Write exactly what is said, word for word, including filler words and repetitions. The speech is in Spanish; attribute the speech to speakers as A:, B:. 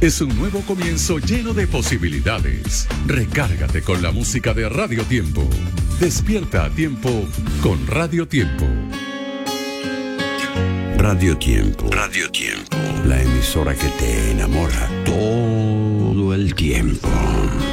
A: Es un nuevo comienzo lleno de posibilidades. Recárgate con la música de Radio Tiempo. Despierta a tiempo con Radio Tiempo.
B: Radio Tiempo. Radio Tiempo. La emisora que te enamora todo el tiempo.